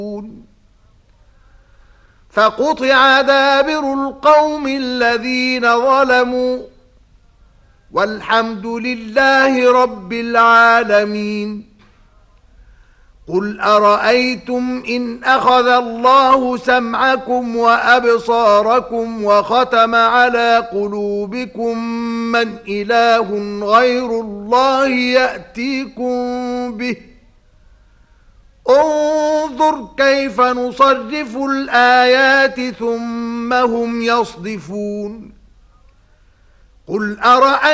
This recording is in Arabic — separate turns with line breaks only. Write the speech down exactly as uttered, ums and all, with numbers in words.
فقطع دابر القوم الذين ظلموا والحمد لله رب العالمين. قل أرأيتم إن أخذ الله سمعكم وأبصاركم وختم على قلوبكم من إله غير الله يأتيكم به؟ انظر كيف نصرف الآيات ثم هم يصدفون. قل أرأيتم